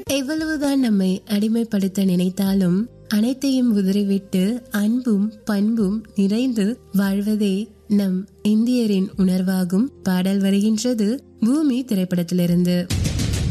எவ்வளவுதான் நம்மை அடிமைப்படுத்த நினைத்தாலும் அனைத்தையும் உதறிவிட்டு அன்பும் பண்பும் நிறைந்து வாழ்வதே நம் இந்தியரின் உணர்வாகும். பாடல் வருகின்றது பூமி திரைப்படத்திலிருந்து.